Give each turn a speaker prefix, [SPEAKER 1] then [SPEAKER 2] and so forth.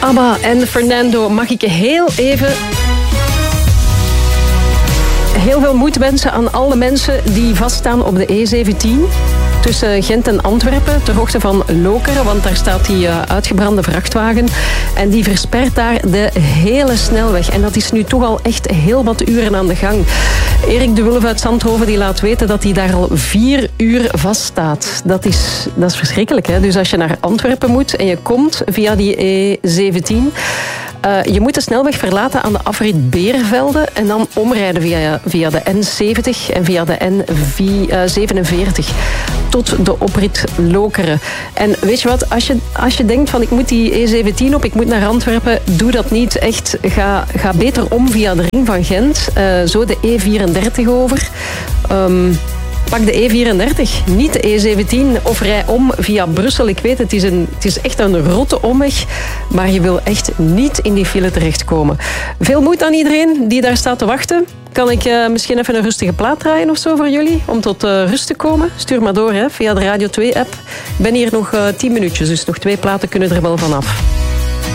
[SPEAKER 1] ABBA en Fernando, mag ik heel even heel veel moed wensen aan alle mensen die vaststaan op de E17... tussen Gent en Antwerpen, ter hoogte van Lokeren, want daar staat die uitgebrande vrachtwagen en die verspert daar de hele snelweg. En dat is nu toch al echt heel wat uren aan de gang. Erik de Wulf uit Zandhoven die laat weten dat hij daar al 4 uur vaststaat. Dat is verschrikkelijk, hè? Dus als je naar Antwerpen moet en je komt via die E17... je moet de snelweg verlaten aan de afrit Beervelde en dan omrijden via de N70 en via de N47 tot de oprit Lokeren. En weet je wat, als je denkt van ik moet die E17 op, ik moet naar Antwerpen, doe dat niet. Echt, ga beter om via de ring van Gent, zo de E34 over. Pak de E34, niet de E17 of rij om via Brussel. Ik weet, het is echt een rotte omweg, maar je wil echt niet in die file terechtkomen. Veel moed aan iedereen die daar staat te wachten. Kan ik misschien even een rustige plaat draaien of zo voor jullie, om tot rust te komen? Stuur maar door via de Radio 2-app. Ik ben hier nog 10 minuutjes, dus nog 2 platen kunnen er wel vanaf.